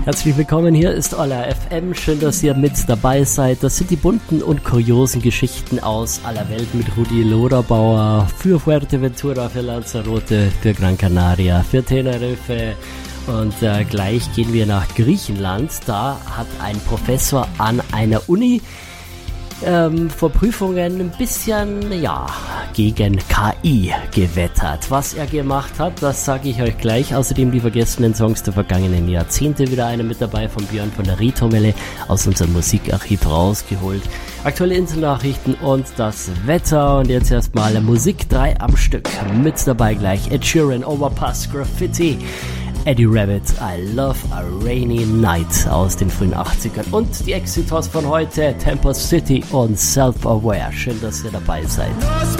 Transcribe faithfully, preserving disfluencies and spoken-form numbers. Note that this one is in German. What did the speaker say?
Herzlich willkommen, hier ist Olla F M. Schön, dass ihr mit dabei seid. Das sind die bunten und kuriosen Geschichten aus aller Welt mit Rudi Loderbauer für Fuerteventura, für Lanzarote, für Gran Canaria, für Tenerife. Und äh, gleich gehen wir nach Griechenland. Da hat ein Professor an einer Uni ähm, vor Prüfungen ein bisschen, ja, gegen K I gewettert. Was er gemacht hat, das sage ich euch gleich. Außerdem die vergessenen Songs der vergangenen Jahrzehnte. Wieder eine mit dabei von Björn von der Ritomelle aus unserem Musikarchiv rausgeholt. Aktuelle Inselnachrichten und das Wetter. Und jetzt erstmal Musik drei am Stück. Mit dabei gleich Ed Sheeran, Overpass, Graffiti, Eddie Rabbit, I Love a Rainy Night aus den frühen achtzigern und die Exitos von heute, Tempo City und Self-Aware. Schön, dass ihr dabei seid.